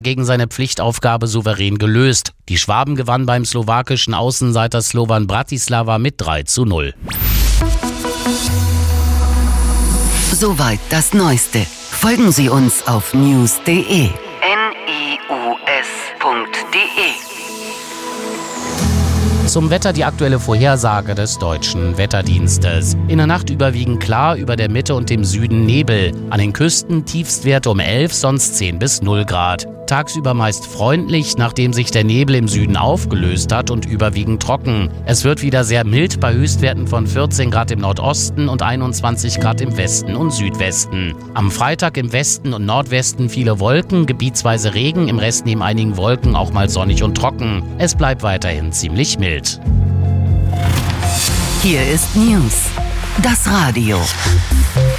gegen seine Pflichtaufgabe souverän gelöst. Die Schwaben gewannen beim slowakischen Außenseiter Slovan Bratislava mit 3:0. Soweit das Neueste. Folgen Sie uns auf news.de. Zum Wetter die aktuelle Vorhersage des Deutschen Wetterdienstes. In der Nacht überwiegend klar, über der Mitte und dem Süden Nebel. An den Küsten Tiefstwerte um 11, sonst 10 bis 0 Grad. Tagsüber meist freundlich, nachdem sich der Nebel im Süden aufgelöst hat und überwiegend trocken. Es wird wieder sehr mild bei Höchstwerten von 14 Grad im Nordosten und 21 Grad im Westen und Südwesten. Am Freitag im Westen und Nordwesten viele Wolken, gebietsweise Regen, im Rest neben einigen Wolken auch mal sonnig und trocken. Es bleibt weiterhin ziemlich mild. Hier ist News, das Radio.